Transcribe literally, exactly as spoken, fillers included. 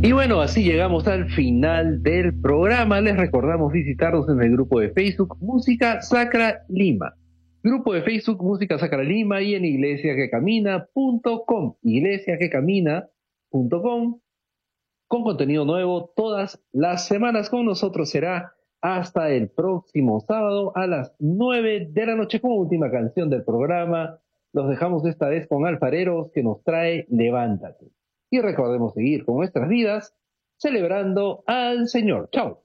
Y bueno, así llegamos al final del programa. Les recordamos visitarnos en el grupo de Facebook Música Sacra Lima. Grupo de Facebook Música Sacra Lima y en iglesia que camina punto com. iglesia que camina punto com con contenido nuevo todas las semanas. Con nosotros será hasta el próximo sábado a las nueve de la noche como última canción del programa. Los dejamos esta vez con Alfareros, que nos trae Levántate. Y recordemos seguir con nuestras vidas celebrando al Señor. Chao.